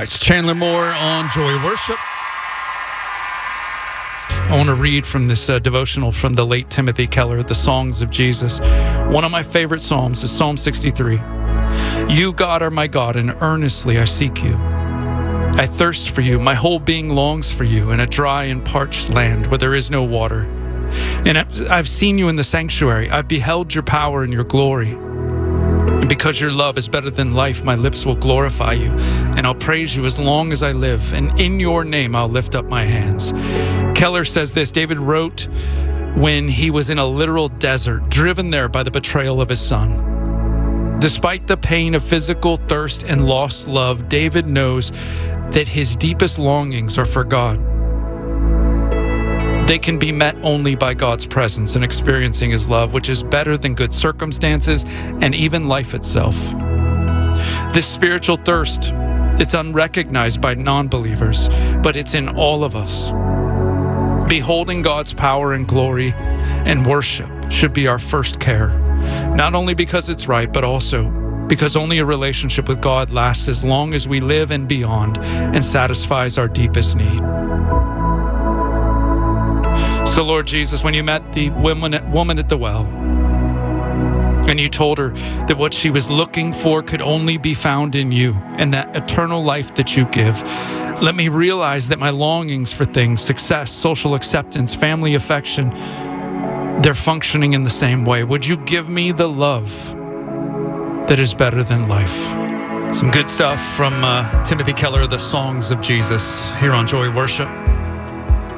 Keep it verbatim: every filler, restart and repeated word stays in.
It's Chandler Moore on Joy Worship. I want to read from this uh, devotional from the late Timothy Keller, The Songs of Jesus. One of my favorite psalms is Psalm sixty-three. You, God, are my God, and earnestly I seek you. I thirst for you. My whole being longs for you in a dry and parched land where there is no water. And I've seen you in the sanctuary. I've beheld your power and your glory. And because your love is better than life, my lips will glorify you, and I'll praise you as long as I live, and in your name I'll lift up my hands. Keller says this: David wrote when he was in a literal desert, driven there by the betrayal of his son. Despite the pain of physical thirst and lost love, David knows that his deepest longings are for God. They can be met only by God's presence and experiencing his love, which is better than good circumstances and even life itself. This spiritual thirst, it's unrecognized by non-believers, but it's in all of us. Beholding God's power and glory and worship should be our first care, not only because it's right, but also because only a relationship with God lasts as long as we live and beyond and satisfies our deepest need. So, Lord Jesus, when you met the woman at, woman at the well, and you told her that what she was looking for could only be found in you and that eternal life that you give, let me realize that my longings for things, success, social acceptance, family affection, they're functioning in the same way. Would you give me the love that is better than life? Some good stuff from uh, Timothy Keller, The Songs of Jesus, here on Joy Worship.